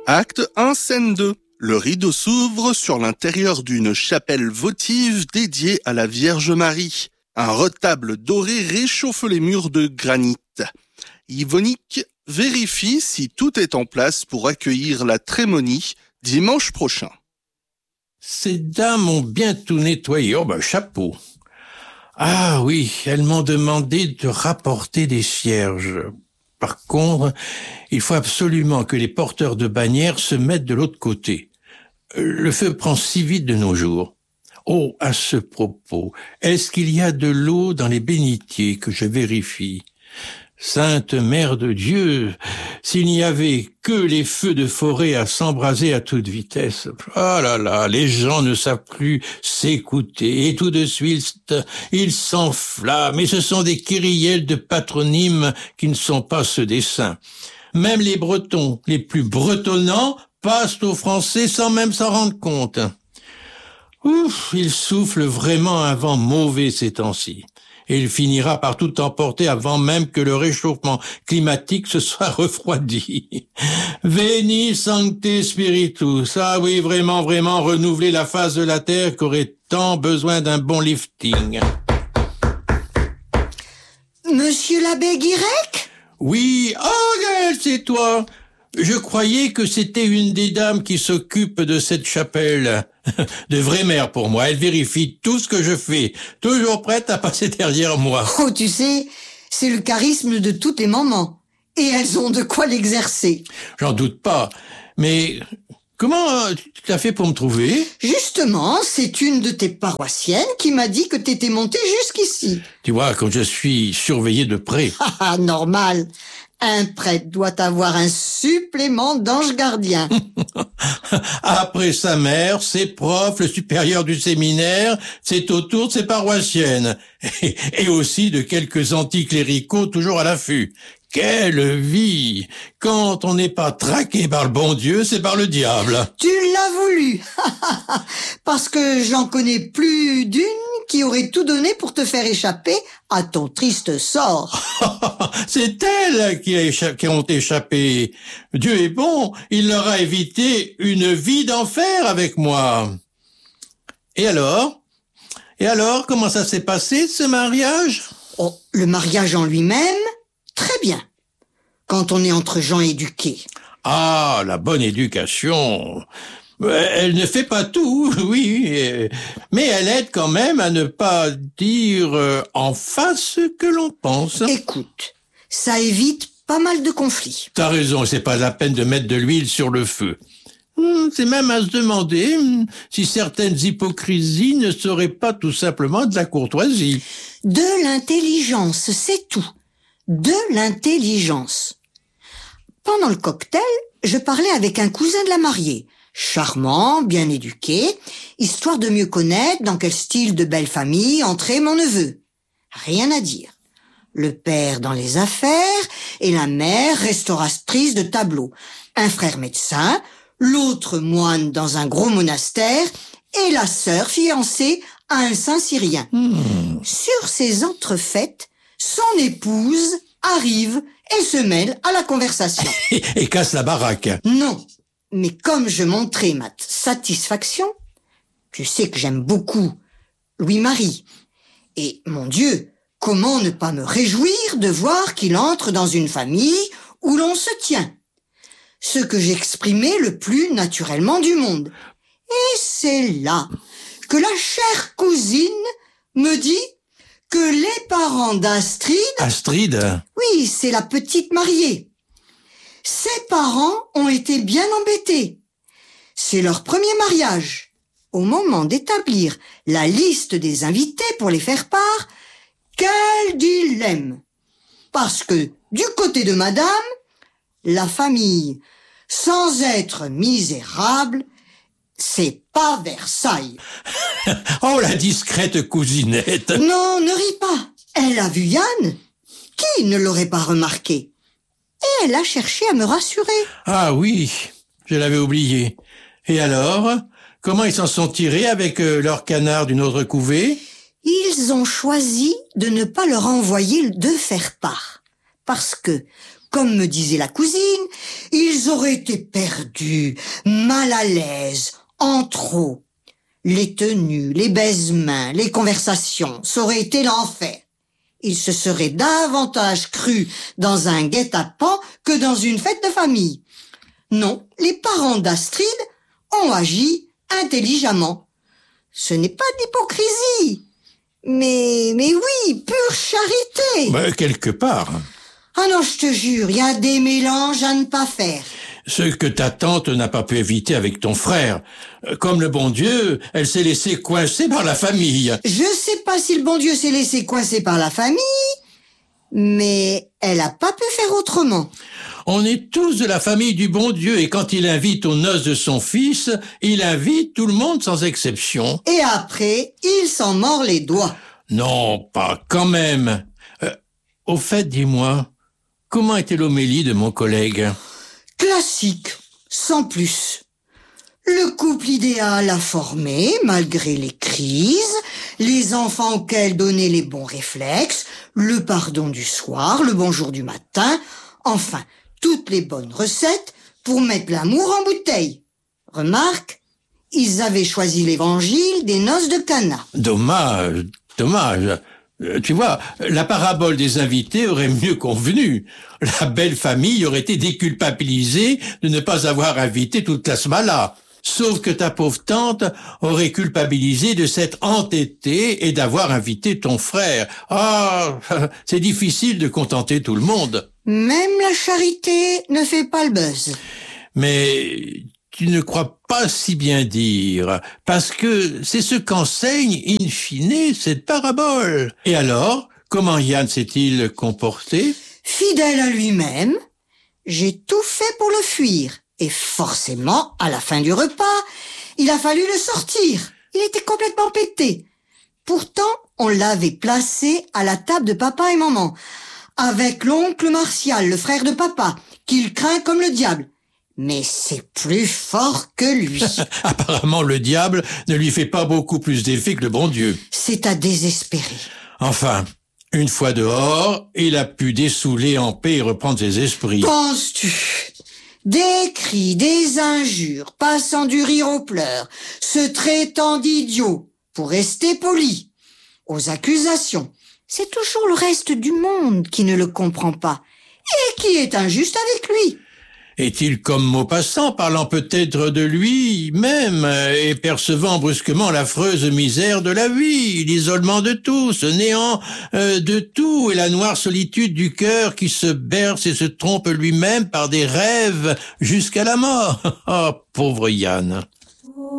Acte 1, scène 2. Le rideau s'ouvre sur l'intérieur d'une chapelle votive dédiée à la Vierge Marie. Un retable doré réchauffe les murs de granit. Yvonique vérifie si tout est en place pour accueillir la trémonie dimanche prochain. Ces dames ont bien tout nettoyé. Oh chapeau. Ah oui, elles m'ont demandé de rapporter des cierges. Par contre, il faut absolument que les porteurs de bannières se mettent de l'autre côté. Le feu prend si vite de nos jours. Oh, à ce propos, est-ce qu'il y a de l'eau dans les bénitiers que je vérifie ? Sainte Mère de Dieu, s'il n'y avait que les feux de forêt à s'embraser à toute vitesse. Ah là là, les gens ne savent plus s'écouter et tout de suite, ils s'enflamment et ce sont des kyrielles de patronymes qui ne sont pas ceux des saints. Même les Bretons, les plus bretonnants, passent aux Français sans même s'en rendre compte. Ouf, il souffle vraiment un vent mauvais ces temps-ci. Et il finira par tout emporter avant même que le réchauffement climatique se soit refroidi. Veni Sancte Spiritus. Ah oui, vraiment, renouveler la face de la Terre qui aurait tant besoin d'un bon lifting. Monsieur l'abbé Guirec ? Oui, oh Gaël, c'est toi. Je croyais que c'était une des dames qui s'occupe de cette chapelle. De vraie mère pour moi, elle vérifie tout ce que je fais, toujours prête à passer derrière moi. Oh, tu sais, c'est le charisme de toutes les mamans. Et elles ont de quoi l'exercer. J'en doute pas. Mais comment tu as fait pour me trouver ? Justement, c'est une de tes paroissiennes qui m'a dit que t'étais montée jusqu'ici. Tu vois, comme je suis surveillé de près. Ah, normal. Un prêtre doit avoir un supplément d'ange gardien. Après sa mère, ses profs, le supérieur du séminaire, c'est au tour de ses paroissiennes. Et aussi de quelques anticléricaux toujours à l'affût. Quelle vie! Quand on n'est pas traqué par le bon Dieu, c'est par le diable. Tu l'as voulu. Parce que j'en connais plus d'une qui aurait tout donné pour te faire échapper à ton triste sort. C'est elles qui ont échappé. Dieu est bon, il leur a évité une vie d'enfer avec moi. Et alors, comment ça s'est passé, ce mariage ? Oh, le mariage en lui-même, très bien. Quand on est entre gens éduqués. Ah, la bonne éducation. Elle ne fait pas tout, oui, mais elle aide quand même à ne pas dire en face ce que l'on pense. Écoute, ça évite pas mal de conflits. T'as raison, c'est pas la peine de mettre de l'huile sur le feu. C'est même à se demander si certaines hypocrisies ne seraient pas tout simplement de la courtoisie. De l'intelligence, c'est tout. De l'intelligence. Pendant le cocktail, je parlais avec un cousin de la mariée. Charmant, bien éduqué, histoire de mieux connaître dans quel style de belle famille entrait mon neveu. Rien à dire. Le père dans les affaires et la mère restauratrice de tableaux. Un frère médecin, l'autre moine dans un gros monastère et la sœur fiancée à un saint syrien. Sur ces entrefaites, son épouse arrive et se mêle à la conversation. Et casse la baraque. Non. Mais comme je montrais ma satisfaction, tu sais que j'aime beaucoup Louis-Marie. Et mon Dieu, comment ne pas me réjouir de voir qu'il entre dans une famille où l'on se tient. Ce que j'exprimais le plus naturellement du monde. Et c'est là que la chère cousine me dit que les parents d'Astrid... Astrid ? Oui, c'est la petite mariée. Ses parents ont été bien embêtés. C'est leur premier mariage. Au moment d'établir la liste des invités pour les faire part, quel dilemme! Parce que, du côté de madame, la famille, sans être misérable, c'est pas Versailles. Oh, la discrète cousinette. Non, ne ris pas. Elle a vu Yann. Qui ne l'aurait pas remarqué? Et elle a cherché à me rassurer. Ah oui, je l'avais oublié. Et alors, comment ils s'en sont tirés avec leur canard d'une autre couvée ? Ils ont choisi de ne pas leur envoyer de faire part. Parce que, comme me disait la cousine, ils ils auraient été perdus, mal à l'aise, en trop. Les tenues, les baise-mains, les conversations, ça aurait été l'enfer. Ils se seraient davantage crus dans un guet-apens que dans une fête de famille. Non, les parents d'Astrid ont agi intelligemment. Ce n'est pas d'hypocrisie, mais oui, pure charité. Quelque part. Ah non, je te jure, il y a des mélanges à ne pas faire. Ce que ta tante n'a pas pu éviter avec ton frère. Comme le bon Dieu, elle s'est laissée coincer par la famille. Je sais pas si le bon Dieu s'est laissé coincer par la famille, mais elle a pas pu faire autrement. On est tous de la famille du bon Dieu et quand il invite aux noces de son fils, il invite tout le monde sans exception. Et après, il s'en mord les doigts. Non, pas quand même. Au fait, dis-moi, comment était l'homélie de mon collègue ? Classique, sans plus. Le couple idéal a formé, malgré les crises, les enfants auxquels donner les bons réflexes, le pardon du soir, le bonjour du matin, enfin, toutes les bonnes recettes pour mettre l'amour en bouteille. Remarque, ils avaient choisi l'évangile des noces de Cana. Dommage. Tu vois, la parabole des invités aurait mieux convenu. La belle famille aurait été déculpabilisée de ne pas avoir invité toute classe mala. Sauf que ta pauvre tante aurait culpabilisé de s'être entêtée et d'avoir invité ton frère. Ah, c'est difficile de contenter tout le monde. Même la charité ne fait pas le buzz. Mais tu ne crois pas si bien dire, parce que c'est ce qu'enseigne in fine cette parabole. Et alors, comment Yann s'est-il comporté ? Fidèle à lui-même, j'ai tout fait pour le fuir. Et forcément, à la fin du repas, il a fallu le sortir. Il était complètement pété. Pourtant, on l'avait placé à la table de papa et maman, avec l'oncle Martial, le frère de papa, qu'il craint comme le diable. Mais c'est plus fort que lui. Apparemment, le diable ne lui fait pas beaucoup plus d'effet que le bon Dieu. C'est à désespérer. Enfin, une fois dehors, il a pu dessouler en paix et reprendre ses esprits. Penses-tu ? Des cris, des injures, passant du rire aux pleurs, se traitant d'idiot, pour rester poli, aux accusations. C'est toujours le reste du monde qui ne le comprend pas, et qui est injuste avec lui. Est-il comme Maupassant, parlant peut-être de lui-même et percevant brusquement l'affreuse misère de la vie, l'isolement de tout, ce néant de tout et la noire solitude du cœur qui se berce et se trompe lui-même par des rêves jusqu'à la mort. Oh, pauvre Yann.